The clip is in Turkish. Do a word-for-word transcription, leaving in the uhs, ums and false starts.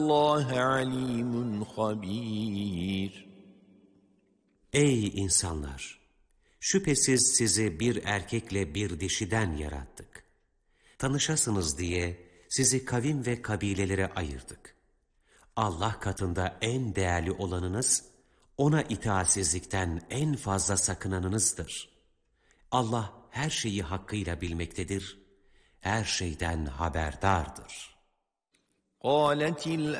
Allah alimun habir. Ey insanlar! Şüphesiz sizi bir erkekle bir dişiden yarattık. Tanışasınız diye sizi kavim ve kabilelere ayırdık. Allah katında en değerli olanınız, ona itaatsizlikten en fazla sakınanınızdır. Allah her şeyi hakkıyla bilmektedir, her şeyden haberdardır. قالت